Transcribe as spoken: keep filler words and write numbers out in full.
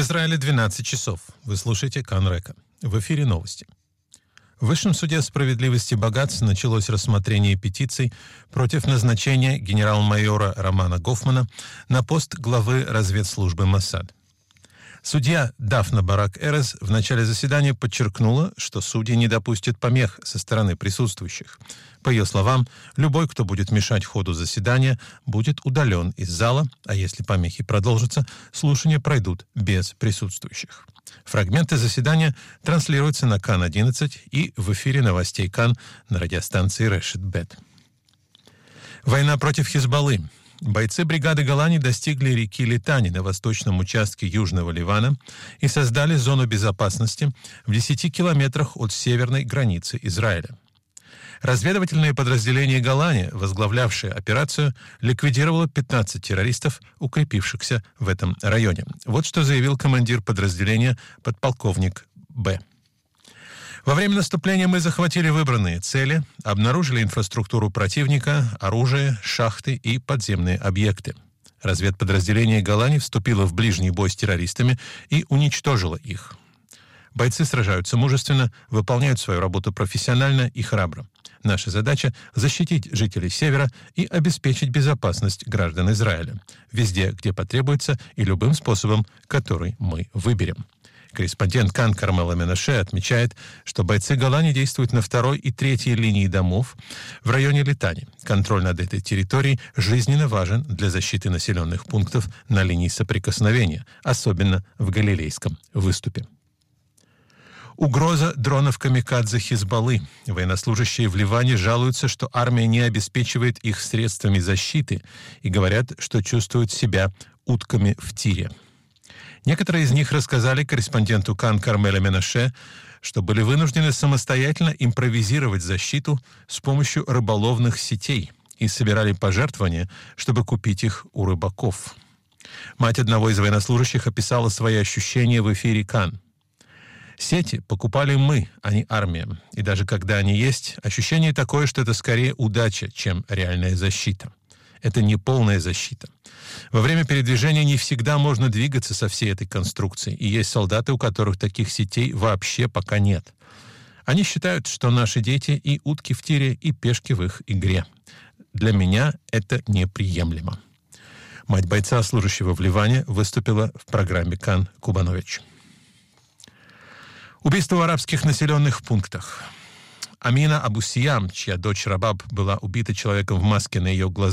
В Израиле двенадцать часов. Вы слушаете Кан Река. В эфире новости. В Высшем суде справедливости и богатства началось рассмотрение петиций против назначения генерал-майора Романа Гофмана на пост главы разведслужбы Моссад. Судья Дафна Барак-Эрес в начале заседания подчеркнула, что судьи не допустят помех со стороны присутствующих. По ее словам, любой, кто будет мешать ходу заседания, будет удален из зала, а если помехи продолжатся, слушания пройдут без присутствующих. Фрагменты заседания транслируются на Кан одиннадцать и в эфире новостей Кан на радиостанции Решет Бет. Война против Хизбаллы. Бойцы бригады Голани достигли реки Литани на восточном участке Южного Ливана и создали зону безопасности в десяти километрах от северной границы Израиля. Разведывательное подразделение Голани, возглавлявшее операцию, ликвидировало пятнадцать террористов, укрепившихся в этом районе. Вот что заявил командир подразделения подполковник Б. Во время наступления мы захватили выбранные цели, обнаружили инфраструктуру противника, оружие, шахты и подземные объекты. Разведподразделение Голани вступило в ближний бой с террористами и уничтожило их. Бойцы сражаются мужественно, выполняют свою работу профессионально и храбро. Наша задача – защитить жителей Севера и обеспечить безопасность граждан Израиля, везде, где потребуется, и любым способом, который мы выберем. Корреспондент Кан Кармела Менаше отмечает, что бойцы Голани действуют на второй и третьей линии домов в районе Литани. Контроль над этой территорией жизненно важен для защиты населенных пунктов на линии соприкосновения, особенно в Галилейском выступе. Угроза дронов камикадзе Хизбаллы. Военнослужащие в Ливане жалуются, что армия не обеспечивает их средствами защиты и говорят, что чувствуют себя утками в тире. Некоторые из них рассказали корреспонденту Кан Кармеле Менаше, что были вынуждены самостоятельно импровизировать защиту с помощью рыболовных сетей и собирали пожертвования, чтобы купить их у рыбаков. Мать одного из военнослужащих описала свои ощущения в эфире Кан. «Сети покупали мы, а не армия. И даже когда они есть, ощущение такое, что это скорее удача, чем реальная защита. Это не полная защита. Во время передвижения не всегда можно двигаться со всей этой конструкцией, и есть солдаты, у которых таких сетей вообще пока нет. Они считают, что наши дети и утки в тире, и пешки в их игре. Для меня это неприемлемо». Мать бойца, служащего в Ливане, выступила в программе Кан Кубанович. Убийство в арабских населенных пунктах. Амина Абусиям, чья дочь Рабаб была убита человеком в маске на ее глазах,